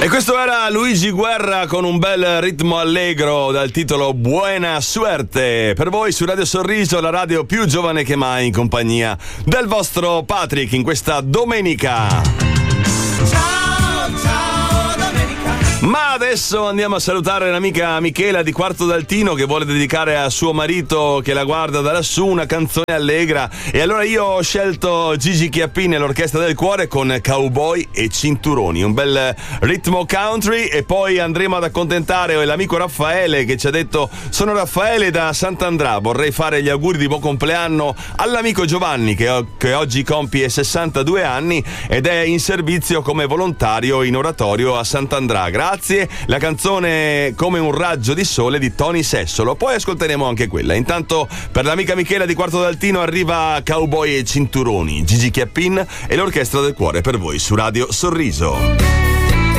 E questo era Luigi Guerra con un bel ritmo allegro dal titolo Buena Suerte. Per voi su Radio Sorriso, la radio più giovane che mai, in compagnia del vostro Patrick in questa domenica. Ma adesso andiamo a salutare l'amica Michela di Quarto d'Altino, che vuole dedicare a suo marito che la guarda da lassù una canzone allegra. E allora io ho scelto Gigi Chiappini e l'Orchestra del Cuore con Cowboy e Cinturoni, un bel ritmo country. E poi andremo ad accontentare l'amico Raffaele, che ci ha detto: sono Raffaele da Sant'Andrà, vorrei fare gli auguri di buon compleanno all'amico Giovanni che oggi compie 62 anni ed è in servizio come volontario in oratorio a Sant'Andrà. Grazie. La canzone Come un raggio di sole di Tony Sessolo, poi ascolteremo anche quella. Intanto per l'amica Michela di Quarto d'Altino arriva Cowboy e Cinturoni, Gigi Chiappin e l'Orchestra del Cuore per voi su Radio Sorriso.